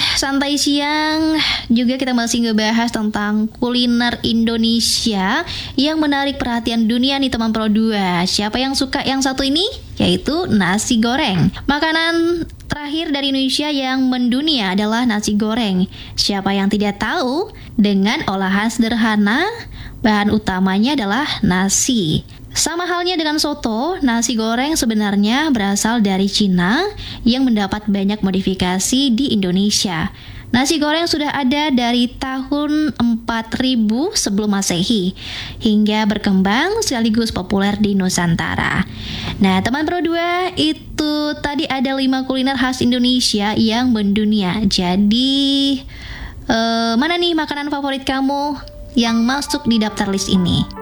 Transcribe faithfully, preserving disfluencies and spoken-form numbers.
santai siang juga kita masih ngebahas tentang kuliner Indonesia yang menarik perhatian dunia nih teman Pro dua. Siapa yang suka yang satu ini? Yaitu nasi goreng. Makanan terakhir dari Indonesia yang mendunia adalah nasi goreng. Siapa yang tidak tahu? Dengan olahan sederhana, bahan utamanya adalah nasi. Sama halnya dengan soto, nasi goreng sebenarnya berasal dari Cina yang mendapat banyak modifikasi di Indonesia. Nasi goreng sudah ada dari tahun empat ribu sebelum Masehi hingga berkembang sekaligus populer di Nusantara. Nah, teman Pro dua, itu tadi ada lima kuliner khas Indonesia yang mendunia. Jadi, eh, mana nih makanan favorit kamu yang masuk di daftar list ini?